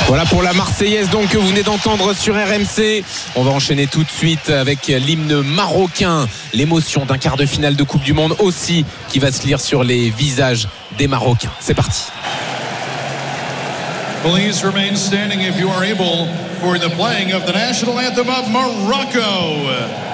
Voilà pour la Marseillaise donc que vous venez d'entendre sur RMC. On va enchaîner tout de suite avec l'hymne marocain. L'émotion d'un quart de finale de Coupe du Monde aussi qui va se lire sur les visages des Marocains. C'est parti. Please remain standing if you are able for the playing of the national anthem of Morocco.